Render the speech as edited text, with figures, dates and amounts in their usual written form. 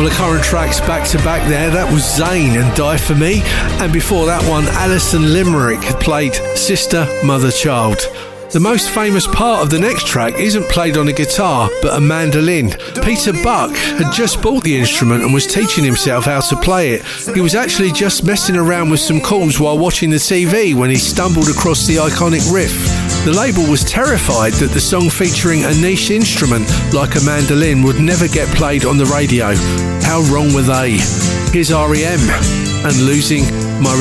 couple of current tracks back to back there. That was Zayn and Die For Me, and before that one, Alison Limerick played Sister, Mother, Child. The most famous part of the next track isn't played on a guitar, but a mandolin. Peter Buck had just bought the instrument and was teaching himself how to play it. He was actually just messing around with some chords while watching the TV when he stumbled across the iconic riff. The label was terrified that the song featuring a niche instrument like a mandolin would never get played on the radio. How wrong were they? Here's R.E.M. and Losing My